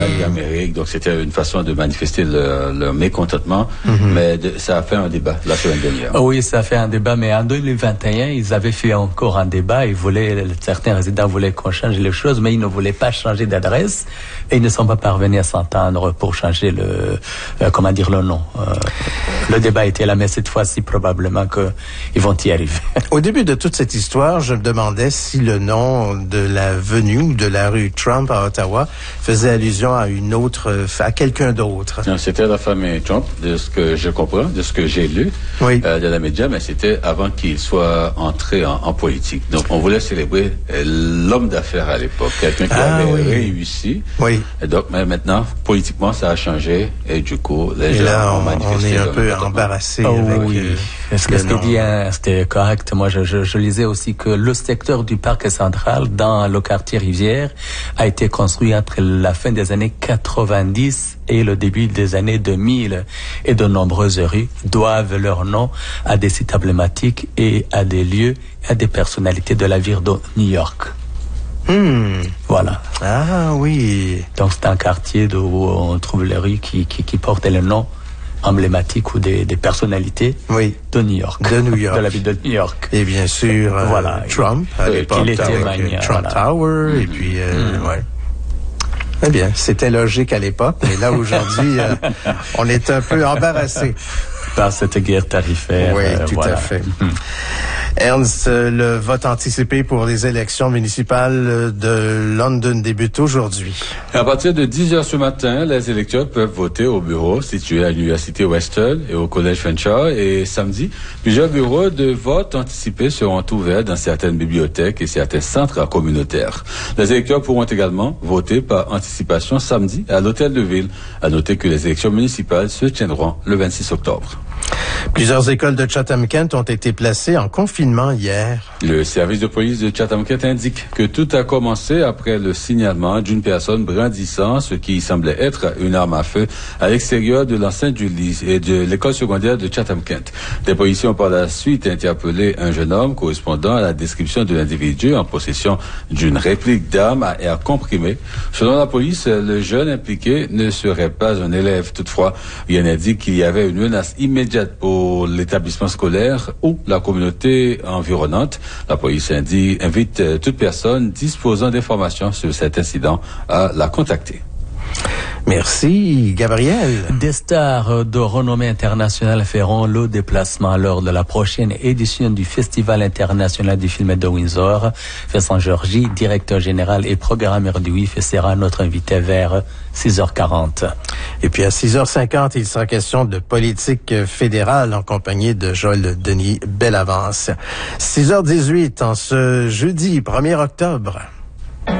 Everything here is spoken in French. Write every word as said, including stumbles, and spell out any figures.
Amérique, donc c'était une façon de manifester leur, leur mécontentement, mm-hmm. mais de, ça a fait un débat la semaine dernière. Oui, ça a fait un débat, mais en deux mille vingt et un, ils avaient fait encore un débat. Ils voulaient, certains résidents voulaient qu'on change les choses, mais ils ne voulaient pas changer d'adresse et ils ne sont pas parvenus à s'entendre pour changer le, euh, comment dire, le nom. Euh, le débat était là, mais cette fois-ci, probablement qu'ils vont y arriver. Au début de toute cette histoire, je me demandais si le nom de la venue ou de la rue Trump à Ottawa faisait allusion à une autre, à quelqu'un d'autre. Non, c'était la famille Trump, de ce que je comprends, de ce que j'ai lu oui. euh, de la média, mais c'était avant qu'il soit entré en, en politique. Donc, on voulait célébrer euh, l'homme d'affaires à l'époque, quelqu'un qui ah, avait oui. réussi. Oui. Et donc, mais maintenant, politiquement, ça a changé, et du coup, les et gens là, ont manifesté. On est un peu embarrassé oh, avec. Oui. Euh, Est-ce que ce qu'il dit, hein, c'était correct? Moi, je, je, je lisais aussi que le secteur du parc central, dans le quartier Rivière, a été construit entre la fin des années quatre-vingt-dix et le début des années deux mille. Et de nombreuses rues doivent leur nom à des sites emblématiques et à des lieux, à des personnalités de la ville de New York. Hmm. Voilà. Ah oui. Donc c'est un quartier où on trouve les rues qui, qui, qui portent le nom emblématique ou des, des personnalités oui. de New York. De New York. De la ville de New York. Et bien sûr, euh, voilà. Trump, à euh, l'époque, était avec mania, Trump voilà. Tower, mm-hmm. et puis, euh, mm-hmm. ouais. Eh bien, c'était logique à l'époque, mais là, aujourd'hui, euh, on est un peu embarrassé. Par cette guerre tarifaire. Oui, euh, tout voilà. à fait. Ernst, le vote anticipé pour les élections municipales de London débute aujourd'hui. À partir de dix heures ce matin, les électeurs peuvent voter au bureau situé à l'Université Western et au Collège Fanshawe. Et samedi, plusieurs bureaux de vote anticipé seront ouverts dans certaines bibliothèques et certains centres communautaires. Les électeurs pourront également voter par anticipation samedi à l'Hôtel de Ville. À noter que les élections municipales se tiendront le vingt-six octobre. Plusieurs écoles de Chatham-Kent ont été placées en confinement hier. Le service de police de Chatham-Kent indique que tout a commencé après le signalement d'une personne brandissant ce qui semblait être une arme à feu à l'extérieur de l'enceinte du lycée et de l'école secondaire de Chatham-Kent. Des policiers ont par la suite interpellé un jeune homme correspondant à la description de l'individu en possession d'une réplique d'arme à air comprimé. Selon la police, le jeune impliqué ne serait pas un élève. Toutefois, rien n'indique qu'il y avait une menace immédiate pour l'établissement scolaire ou la communauté environnante. La police indique, invite toute personne disposant d'informations sur cet incident à la contacter. Merci, Gabriel. Des stars de renommée internationale feront le déplacement lors de la prochaine édition du Festival international du film de Windsor. Vincent Georgi, directeur général et programmeur du W I F, sera notre invité vers six heures quarante. Et puis à six heures cinquante, il sera question de politique fédérale en compagnie de Joël Denis Bellavance. six heures dix-huit en ce jeudi premier octobre.